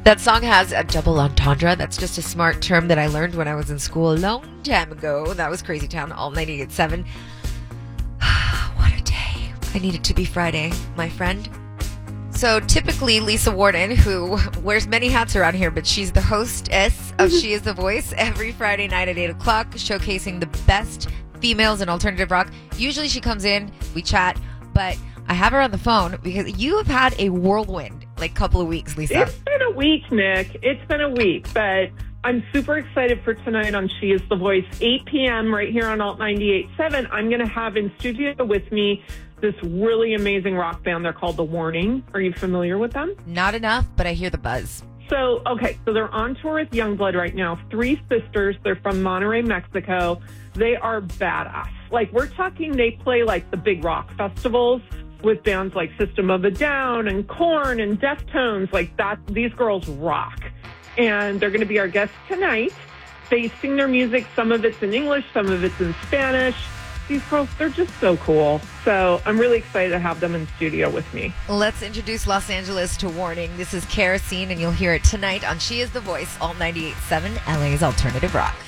That song has a double entendre. That's just a smart term that I learned when I was in school a long time ago. That was Crazy Town, Alt 98.7. What a day. I need it to be Friday, my friend. So typically Lisa Warden, who wears many hats around here, but she's the hostess of She Is the Voice every Friday night at 8 o'clock, showcasing the best females in alternative rock. Usually she comes in, we chat, but I have her on the phone because you have had a whirlwind, couple of weeks, Lisa. It's been a week, Nick. It's been a week, but I'm super excited for tonight on She Is the Voice, 8 p.m. right here on Alt 98.7. I'm going to have in studio with me this really amazing rock band. They're called The Warning. Are you familiar with them? Not enough, but I hear the buzz. So they're on tour with Youngblood right now. 3 sisters. They're from Monterrey, Mexico. They are badass. We're talking, they play the big rock festivals with bands like System of a Down and Korn and Deftones. These girls rock. And they're going to be our guests tonight. They sing their music. Some of it's in English, some of it's in Spanish. These girls, they're just so cool. So I'm really excited to have them in studio with me. Let's introduce Los Angeles to Warning. This is Kerosene, and you'll hear it tonight on She Is the Voice, Alt 98.7, LA's Alternative Rock.